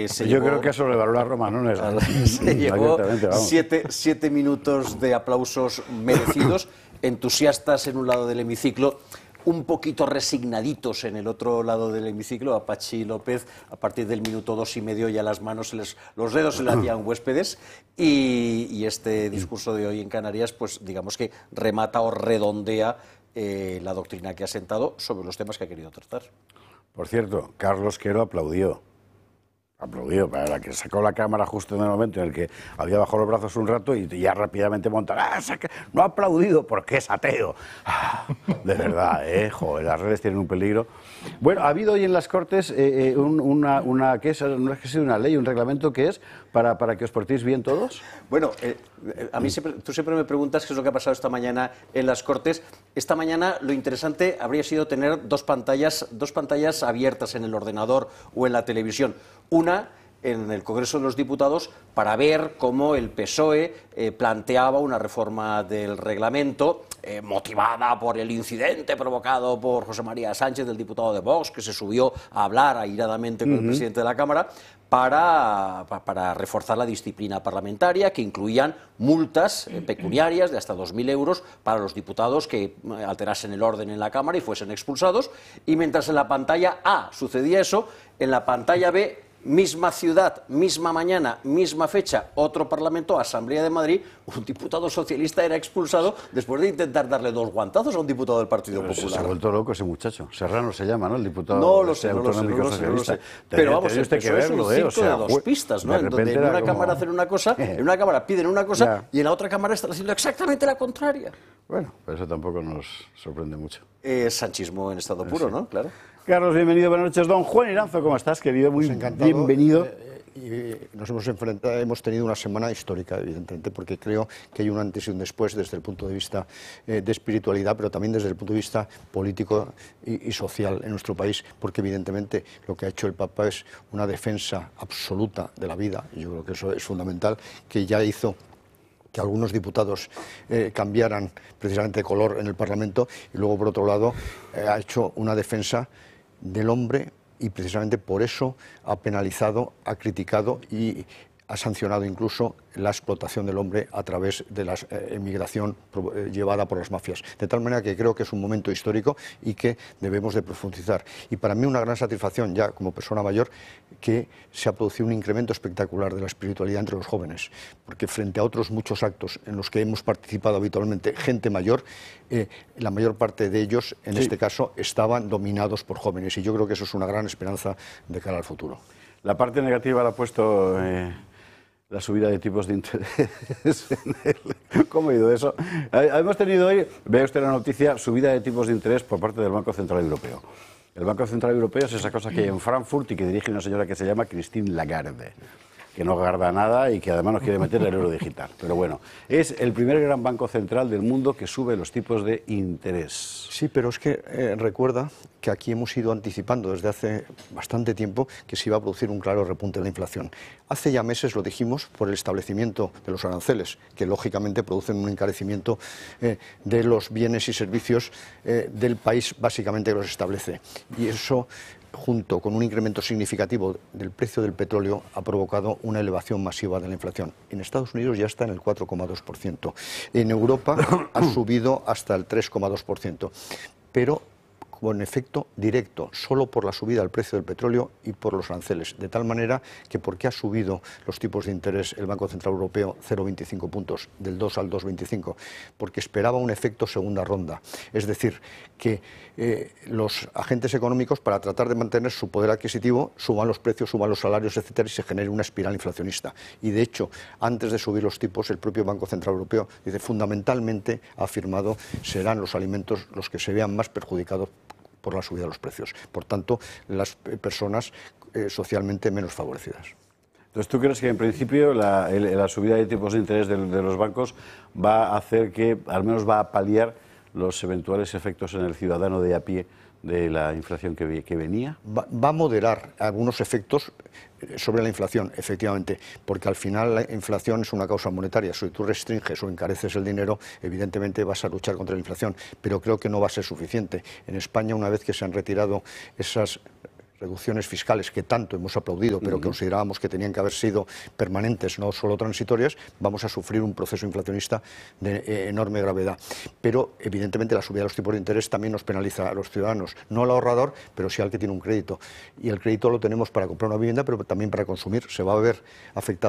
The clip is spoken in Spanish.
Yo creo que eso le valora a Romanones. Se llevó 7 minutos de aplausos merecidos, entusiastas en un lado del hemiciclo, un poquito resignaditos en el otro lado del hemiciclo. A Pachi López, a partir del minuto 2,5 ya las manos, los dedos se le hacían huéspedes, y este discurso de hoy en Canarias, pues digamos que remata o redondea la doctrina que ha sentado sobre los temas que ha querido tratar. Por cierto, Carlos Quero aplaudió, para la que sacó la cámara justo en el momento en el que había bajado los brazos un rato y ya rápidamente monta, no ha aplaudido porque es ateo. De verdad, joder, las redes tienen un peligro. Bueno, ha habido hoy en las Cortes ¿qué es? No es que sea una ley, un reglamento que es para que os portéis bien todos. Bueno, a mí tú siempre me preguntas qué es lo que ha pasado esta mañana en las Cortes. Esta mañana lo interesante habría sido tener dos pantallas abiertas en el ordenador o en la televisión. Una en el Congreso de los Diputados para ver cómo el PSOE planteaba una reforma del reglamento motivada por el incidente provocado por José María Sánchez, el diputado de Vox, que se subió a hablar airadamente con el presidente de la Cámara para reforzar la disciplina parlamentaria, que incluían multas pecuniarias de hasta 2.000 euros para los diputados que alterasen el orden en la Cámara y fuesen expulsados. Y mientras en la pantalla A sucedía eso, en la pantalla B, misma ciudad, misma mañana, misma fecha, otro Parlamento, Asamblea de Madrid, un diputado socialista era expulsado después de intentar darle 2 guantazos a un diputado del Partido Popular. Se ha vuelto loco ese muchacho. Serrano se llama, ¿no? El diputado autonómico socialista. Pero vamos, usted eso es un circo de 2 pistas, ¿no? En donde en una Cámara hacen una cosa, en una Cámara piden una cosa y en la otra Cámara están haciendo exactamente la contraria. Bueno, pues eso tampoco nos sorprende mucho. Sanchismo en estado puro, ¿no? Claro. Carlos, bienvenido, buenas noches. Don Juan Iranzo, ¿cómo estás, querido? Muy bienvenido. Nos hemos tenido una semana histórica, evidentemente, porque creo que hay un antes y un después desde el punto de vista de espiritualidad, pero también desde el punto de vista político y social en nuestro país, porque evidentemente lo que ha hecho el Papa es una defensa absoluta de la vida, y yo creo que eso es fundamental, que ya hizo que algunos diputados cambiaran precisamente de color en el Parlamento, y luego, por otro lado, ha hecho una defensa del hombre, y precisamente por eso ha penalizado, ha criticado y ha sancionado incluso la explotación del hombre a través de la emigración llevada por las mafias. De tal manera que creo que es un momento histórico y que debemos de profundizar. Y para mí una gran satisfacción, ya como persona mayor, que se ha producido un incremento espectacular de la espiritualidad entre los jóvenes, porque frente a otros muchos actos en los que hemos participado habitualmente gente mayor, la mayor parte de ellos, en este caso, estaban dominados por jóvenes, y yo creo que eso es una gran esperanza de cara al futuro. La parte negativa la ha puesto la subida de tipos de interés. ¿Cómo ha ido eso? Hemos tenido hoy, vea usted la noticia, subida de tipos de interés por parte del Banco Central Europeo. El Banco Central Europeo es esa cosa que hay en Frankfurt y que dirige una señora que se llama Christine Lagarde, que no guarda nada y que además nos quiere meter el euro digital. Pero bueno, es el primer gran banco central del mundo que sube los tipos de interés. Sí, pero es que recuerda que aquí hemos ido anticipando desde hace bastante tiempo que se iba a producir un claro repunte de la inflación. Hace ya meses lo dijimos por el establecimiento de los aranceles, que lógicamente producen un encarecimiento de los bienes y servicios del país básicamente que los establece. Y eso, junto con un incremento significativo del precio del petróleo, ha provocado una elevación masiva de la inflación. En Estados Unidos ya está en el 4,2%. En Europa ha subido hasta el 3,2%. Pero con efecto directo, solo por la subida del precio del petróleo y por los aranceles. De tal manera que, ¿por qué ha subido los tipos de interés el Banco Central Europeo 0,25 puntos, del 2 al 2,25? Porque esperaba un efecto segunda ronda. Es decir, que los agentes económicos, para tratar de mantener su poder adquisitivo, suban los precios, suban los salarios, etcétera, y se genere una espiral inflacionista. Y de hecho, antes de subir los tipos, el propio Banco Central Europeo dice, fundamentalmente, ha afirmado, serán los alimentos los que se vean más perjudicados por la subida de los precios. Por tanto, las personas socialmente menos favorecidas. Entonces, ¿tú crees que en principio la subida de tipos de interés de los bancos va a hacer que, al menos va a paliar los eventuales efectos en el ciudadano de a pie de la inflación que venía? Va a moderar algunos efectos sobre la inflación, efectivamente, porque al final la inflación es una causa monetaria. Si tú restringes o encareces el dinero, evidentemente vas a luchar contra la inflación, pero creo que no va a ser suficiente. En España, una vez que se han retirado esas reducciones fiscales que tanto hemos aplaudido, pero considerábamos que tenían que haber sido permanentes, no solo transitorias, vamos a sufrir un proceso inflacionista de enorme gravedad. Pero, evidentemente, la subida de los tipos de interés también nos penaliza a los ciudadanos, no al ahorrador, pero sí al que tiene un crédito. Y el crédito lo tenemos para comprar una vivienda, pero también para consumir. Se va a ver afectado